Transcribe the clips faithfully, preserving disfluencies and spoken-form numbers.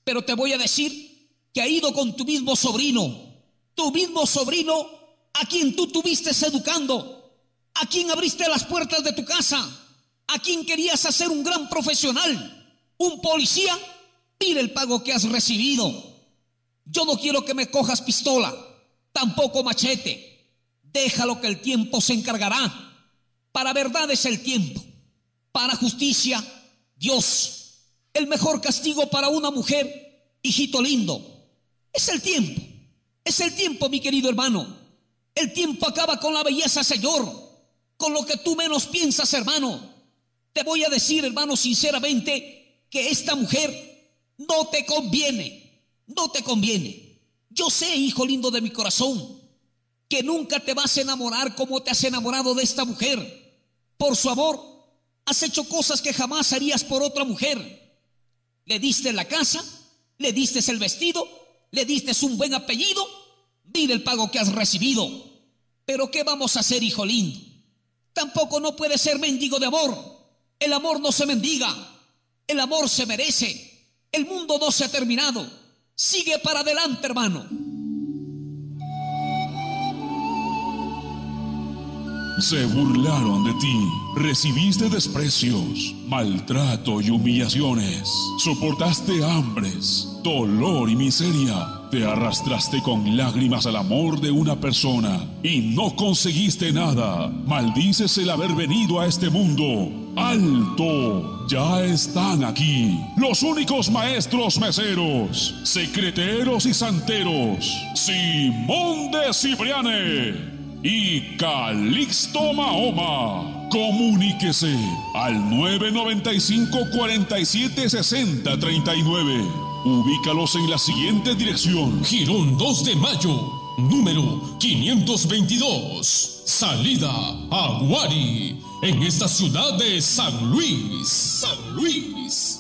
Pero te voy a decir que ha ido con tu mismo sobrino, tu mismo sobrino a quien tú tuviste educando, a quien abriste las puertas de tu casa, a quien querías hacer un gran profesional, un policía. Mira el pago que has recibido. Yo no quiero que me cojas pistola, tampoco machete. Déjalo que el tiempo se encargará. Para verdad es el tiempo, para justicia, Dios. El mejor castigo para una mujer, hijito lindo, es el tiempo. Es el tiempo, mi querido hermano. El tiempo acaba con la belleza, Señor, con lo que tú menos piensas, hermano. Te voy a decir, hermano, sinceramente, que esta mujer no te conviene, no te conviene. Yo sé, hijo lindo de mi corazón, que nunca te vas a enamorar como te has enamorado de esta mujer. Por su amor, has hecho cosas que jamás harías por otra mujer. Le diste la casa, le diste el vestido, le diste un buen apellido. Mira el pago que has recibido. Pero ¿qué vamos a hacer, hijo lindo? Tampoco no puede ser mendigo de amor. El amor no se mendiga, el amor se merece. El mundo no se ha terminado. Sigue para adelante, hermano. Se burlaron de ti, recibiste desprecios, maltrato y humillaciones, soportaste hambres, dolor y miseria, te arrastraste con lágrimas al amor de una persona y no conseguiste nada. Maldices el haber venido a este mundo. ¡Alto! Ya están aquí los únicos maestros meseros, secreteros y santeros, Simón de Cipriane y Calixto Mahoma. Comuníquese al nueve noventa y cinco, cuarenta y siete, sesenta, treinta y nueve. Ubícalos en la siguiente dirección: Girón dos de Mayo, número quinientos veintidós, salida Aguari, en esta ciudad de San Luis. San Luis.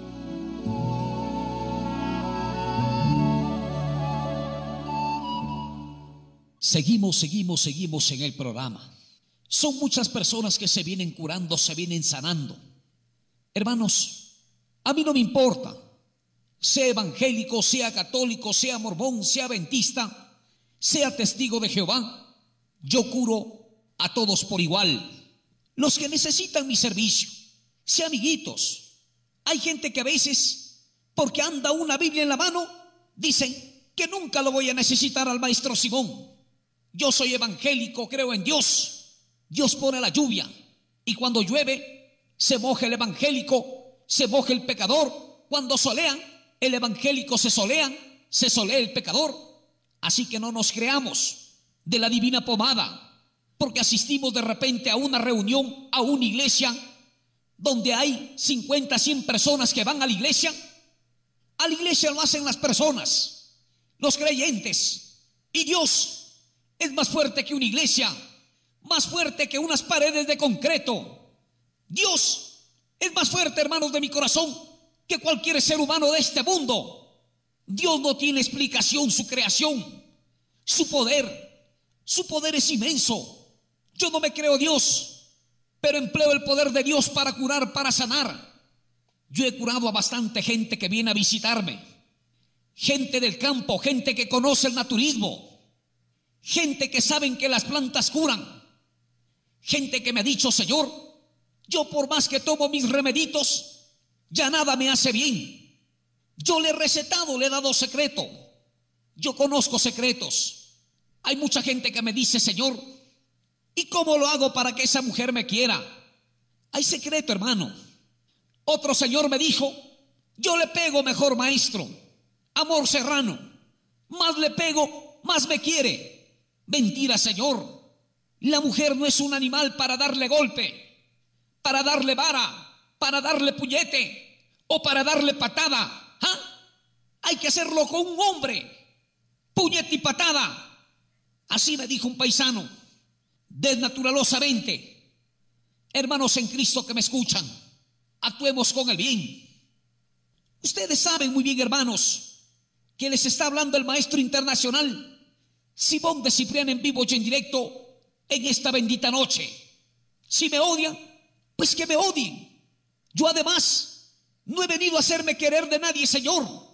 Seguimos, seguimos, seguimos en el programa. Son muchas personas que se vienen curando, se vienen sanando. Hermanos, a mí no me importa, sea evangélico, sea católico, sea mormón, sea adventista, sea testigo de Jehová, yo curo a todos por igual. Los que necesitan mi servicio, sea amiguitos. Hay gente que a veces, porque anda una Biblia en la mano, dicen que nunca lo voy a necesitar al maestro Simón. Yo soy evangélico, creo en Dios. Dios pone la lluvia y cuando llueve se moja el evangélico, se moja el pecador. Cuando solean, el evangélico se solea, se solea el pecador. Así que no nos creamos de la divina pomada, porque asistimos de repente a una reunión, a una iglesia donde hay cincuenta, cien personas que van a la iglesia. A la iglesia lo hacen las personas, los creyentes, y Dios es más fuerte que una iglesia, más fuerte que unas paredes de concreto. Dios es más fuerte, hermanos de mi corazón, que cualquier ser humano de este mundo. Dios no tiene explicación, su creación, su poder, su poder es inmenso. Yo no me creo Dios, pero empleo el poder de Dios para curar, para sanar. Yo he curado a bastante gente que viene a visitarme, gente del campo, gente que conoce el naturismo, gente que saben que las plantas curan, gente que me ha dicho: Señor, yo por más que tomo mis remeditos, ya nada me hace bien. Yo le he recetado, le he dado secreto. Yo conozco secretos. Hay mucha gente que me dice: Señor, ¿y cómo lo hago para que esa mujer me quiera? Hay secreto, hermano. Otro señor me dijo: yo le pego mejor, maestro. Amor serrano. Más le pego, más me quiere. Mentira, Señor. La mujer no es un animal para darle golpe, para darle vara, para darle puñete o para darle patada. ¿Ah? Hay que hacerlo con un hombre. Puñete y patada. Así me dijo un paisano, desnaturalosamente. Hermanos en Cristo que me escuchan, actuemos con el bien. Ustedes saben muy bien, hermanos, que les está hablando el maestro internacional Simón de Cipriano en vivo y en directo en esta bendita noche. Si me odian, pues que me odien. Yo además no he venido a hacerme querer de nadie, Señor.